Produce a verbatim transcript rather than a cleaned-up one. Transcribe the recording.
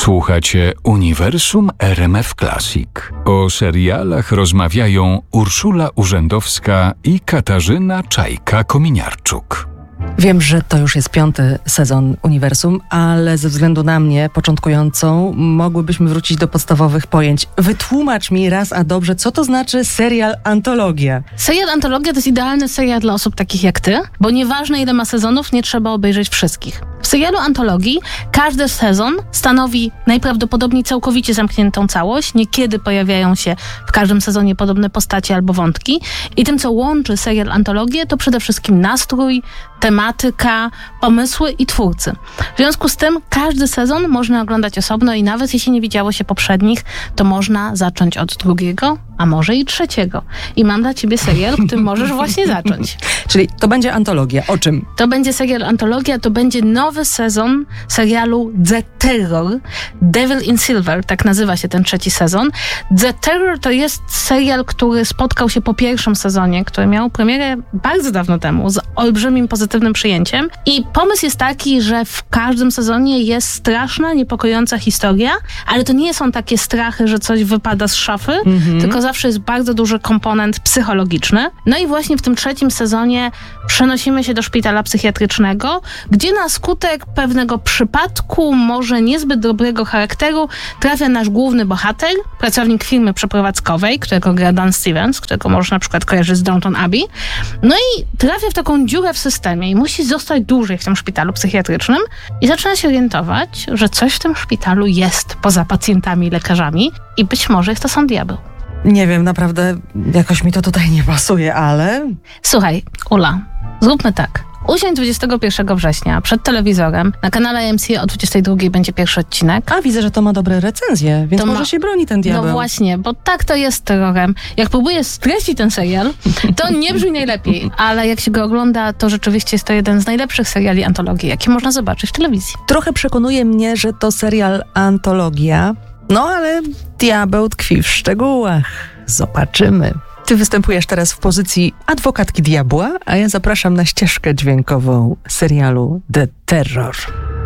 Słuchacie Uniwersum R M F Classic. O serialach rozmawiają Urszula Urzędowska i Katarzyna Czajka-Kominiarczuk. Wiem, że to już jest piąty sezon Uniwersum, ale ze względu na mnie, początkującą, mogłybyśmy wrócić do podstawowych pojęć. Wytłumacz mi raz a dobrze, co to znaczy serial antologia? Serial antologia to jest idealny serial dla osób takich jak ty, bo nieważne ile ma sezonów, nie trzeba obejrzeć wszystkich. W serialu antologii każdy sezon stanowi najprawdopodobniej całkowicie zamkniętą całość. Niekiedy pojawiają się w każdym sezonie podobne postacie albo wątki. I tym, co łączy serial antologię, to przede wszystkim nastrój, tematyka, pomysły i twórcy. W związku z tym każdy sezon można oglądać osobno i nawet jeśli nie widziało się poprzednich, to można zacząć od drugiego, a może i trzeciego. I mam dla ciebie serial, którym możesz właśnie zacząć. Czyli to będzie antologia. O czym? To będzie serial antologia, to będzie nowy sezon serialu The Terror. Devil in Silver, tak nazywa się ten trzeci sezon. The Terror to jest serial, który spotkał się po pierwszym sezonie, który miał premierę bardzo dawno temu, z olbrzymim pozytywnym przyjęciem. I pomysł jest taki, że w każdym sezonie jest straszna, niepokojąca historia, ale to nie są takie strachy, że coś wypada z szafy, mm-hmm. tylko zawsze jest bardzo duży komponent psychologiczny. No i właśnie w tym trzecim sezonie przenosimy się do szpitala psychiatrycznego, gdzie na skutek pewnego przypadku, może niezbyt dobrego charakteru, trafia nasz główny bohater, pracownik firmy przeprowadzkowej, którego gra Dan Stevens, którego można na przykład kojarzyć z Downton Abbey. No i trafia w taką dziurę w systemie i musi zostać dłużej w tym szpitalu psychiatrycznym i zaczyna się orientować, że coś w tym szpitalu jest poza pacjentami i lekarzami i być może jest to sam diabeł. Nie wiem, naprawdę jakoś mi to tutaj nie pasuje, ale... Słuchaj, Ula, zróbmy tak. Usiądź dwudziestego pierwszego września przed telewizorem. Na kanale A M C o dwudziestej drugiej będzie pierwszy odcinek. A widzę, że to ma dobre recenzje, więc to może ma... się broni ten diabeł. No właśnie, bo tak to jest z terrorem. Jak próbujesz streścić ten serial, to nie brzmi najlepiej, ale jak się go ogląda, to rzeczywiście jest to jeden z najlepszych seriali antologii, jakie można zobaczyć w telewizji. Trochę przekonuje mnie, że to serial antologia, no ale diabeł tkwi w szczegółach. Zobaczymy. Ty występujesz teraz w pozycji adwokatki diabła, a ja zapraszam na ścieżkę dźwiękową serialu The Terror.